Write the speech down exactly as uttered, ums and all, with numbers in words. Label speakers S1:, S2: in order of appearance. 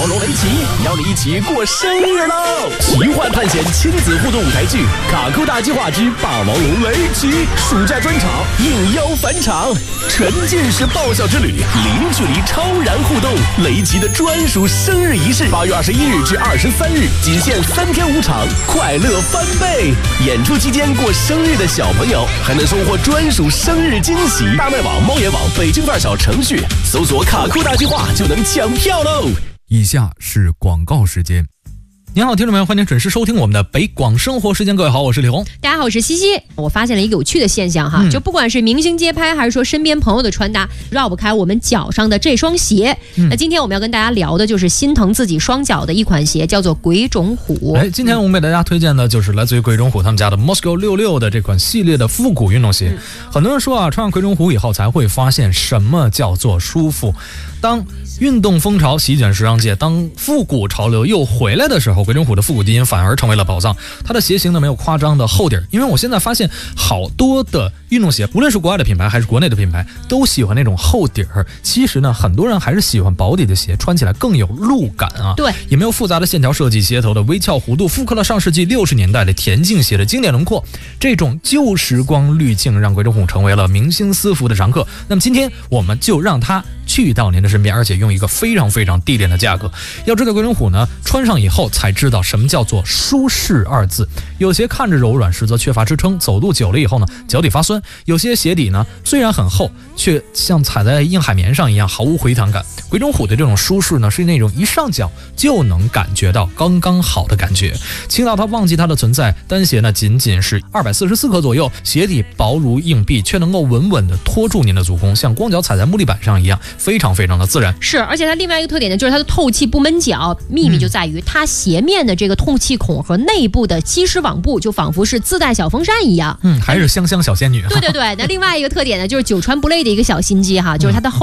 S1: 龙雷奇邀你一起过生日喽！奇幻探险亲子互动舞台剧《卡酷大计划之霸王龙雷奇》暑假专场应邀返场，沉浸式爆笑之旅，零距离超燃互动，雷奇的专属生日仪式，八月二十一日至二十三日，仅限三天五场，快乐翻倍！演出期间过生日的小朋友还能收获专属生日惊喜。大麦网、猫眼网、北京范儿小程序搜索“卡酷大计划”就能抢票喽！
S2: 以下是广告时间。您好，听众朋友，欢迎准时收听我们的北广生活时间。各位好，我是李红。
S3: 大家好，我是西西。我发现了一个有趣的现象哈，
S2: 嗯、
S3: 就不管是明星街拍，还是说身边朋友的穿搭，绕不开我们脚上的这双鞋。嗯、那今天我们要跟大家聊的就是心疼自己双脚的一款鞋，叫做鬼冢虎。
S2: 哎，今天我们给大家推荐的就是来自于鬼冢虎他们家的 Moscow 六六的这款系列的复古运动鞋。嗯、很多人说啊，穿上鬼冢虎以后才会发现什么叫做舒服。当运动风潮席卷时尚界，当复古潮流又回来的时候，鬼冢虎的复古基因反而成为了宝藏。它的鞋型呢没有夸张的厚底儿，因为我现在发现好多的运动鞋，无论是国外的品牌还是国内的品牌，都喜欢那种厚底儿。其实呢，很多人还是喜欢薄底的鞋，穿起来更有路感啊。
S3: 对，
S2: 也没有复杂的线条设计，鞋头的微翘弧度复刻了上世纪六十年代的田径鞋的经典轮廓。这种旧时光滤镜让鬼冢虎成为了明星私服的常客。那么今天我们就让它去到您的身边，而且用一个非常非常低廉的价格。要知道鬼冢虎呢，穿上以后才知道什么叫做舒适二字。有些看着柔软，实则缺乏支撑，走路久了以后呢，脚底发酸。有些鞋底呢，虽然很厚，却像踩在硬海绵上一样，毫无回弹感。鬼冢虎的这种舒适呢，是那种一上脚就能感觉到刚刚好的感觉，轻到它忘记它的存在。单鞋呢，仅仅是二百四十四克左右，鞋底薄如硬币，却能够稳稳地托住您的足弓，像光脚踩在木地板上一样，非常非常的自然。
S3: 是，而且它另外一个特点呢，就是它的透气不闷脚。秘密就在于它鞋面的这个透气孔和内部的吸湿网布，就仿佛是自带小风扇一样。
S2: 嗯，还是香香小仙女。
S3: 对对对，那另外一个特点呢，就是久穿不累的一个小心机哈，就是它的后